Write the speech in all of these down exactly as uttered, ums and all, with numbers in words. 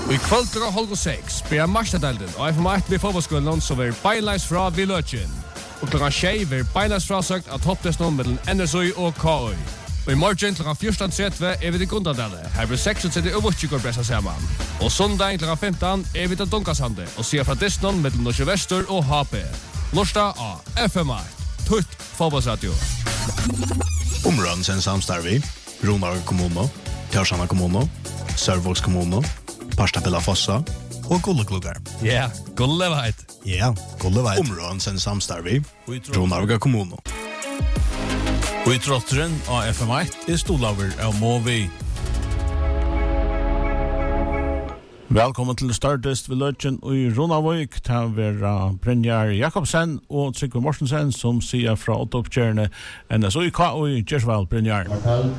Og I kvöld klokka halv og seks blir Marstadalden og F M ett blir fotballskolen som er beinleis fra Villøtjen. Og klokka tjei blir beinleis frasøkt av topptesten mellom N S I og K I. Og I morgen klokka fjorton tretti er vi til Gundadale. Her blir seksogtretti og Vutjikor pressa sammen. Og sondag klokka femton er vi til Dunkasande og sier fra Disnon mellom Norge Vestur og H P. Lorsta av F M ett, tutt fotballsradio. Områden sen samstarvi, Ronar kommuno, Tjørsana kommuno, Sørvågs kommuno, Parstapella Fossa og Gullekluggar. Ja, yeah, Gulleveit. Ja, Gulleveit. Områden sen samstarvi, Ronar kommuno. Og I trotteren av F M ett er stolaver av Movi. Velkommen til Stardust ved Løtjen og I Ronavøyk. Det er Brynjar Jakobsen og Trygve Mortensen som sier fra åtteoppkjørende N S I K og Gjersvall, Brynjar.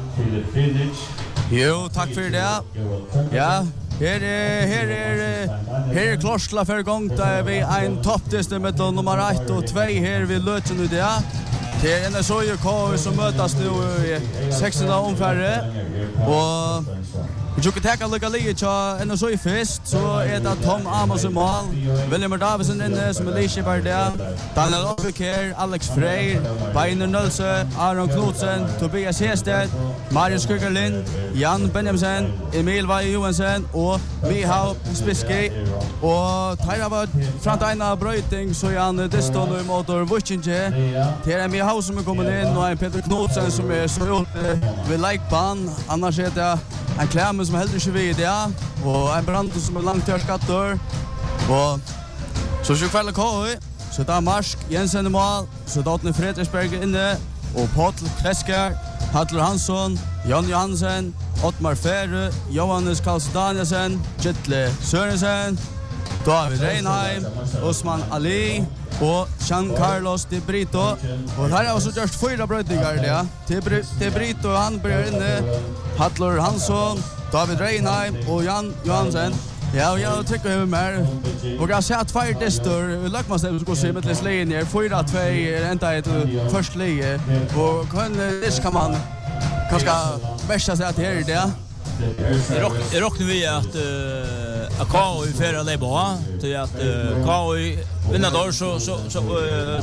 Jo, takk for det. Ja, her er, her er, her er klorsla for gang. Da er vi en toppdiste med nummer ett og två her ved Løtjen i det. Det er N S I og K som møtes nå I sextonde omfærre. Og vi tjokker teka lukka lige til N S I først, så er det Tom Amos I mål, William Davidsen inne som er likskipper der, Daniel Opvik her, Alex Freyr, Beiner Nølse, Aron Knudsen, Tobias Hested, Marius Kukerlind, Jan Benjamsen, Emil Vaje Johansen og Mihau Spiski. Og Teira var frant ena brøyting, så Jan Diston og motor Vutjinje. Det er Mihau som er kommet inn, og en Peter Knudsen som er så ute ved Leikban. Annars er det en Klæme som heldur ikke vid, ja. Og en Brandt som er langt til skatter. Og så er kveld K I, så det er Marsk, Jensen I mål, så er det Fredriksberg inne, og Potl Kresker, Hattler Hansson, Jan Johansen, Ottmar Ferre, Johannes Karls Danielsen, Gittle Sørensen, David Reinheim, Osman Ali og Jean Carlos De Brito. Og her er også gjort fyra brøytingar, ja. De Brito, han blir inne, Hattler Hansson, David Reinheim og Jan Johansen. Ja, og jeg trykker hjemme mer. Og jeg har sett fire distor, Løkmannstem skulle se med til slegen her, fyra två er enda et først lige. Og hva disk kan man kanskje versta seg til her I det? Jeg råkner vi at uh, K I færre leiba, til at uh, K I vinner der, så, så, så, uh,